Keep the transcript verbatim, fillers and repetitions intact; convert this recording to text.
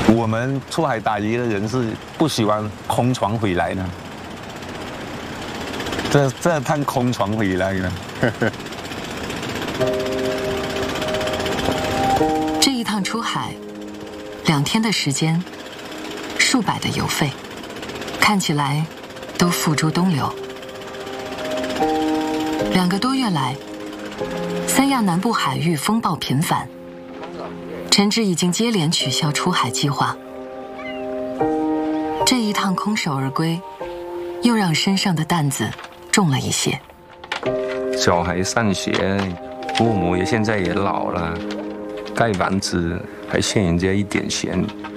我们出海打鱼的人是不喜欢空船回来的，这这趟空船回来的。 这一趟出海，两天的时间，数百的油费，看起来都付诸东流。两个多月来，三亚南部海域风暴频繁。陈志已经接连取消出海计划，这一趟空手而归，又让身上的担子重了一些。 小孩上学，父母也现在也老了，盖房子还欠人家一点钱，